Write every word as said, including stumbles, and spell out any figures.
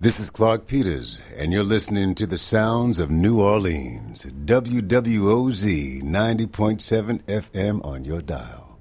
This is Clark Peters, and you're listening to the sounds of New Orleans, W W O Z ninety point seven F M on your dial.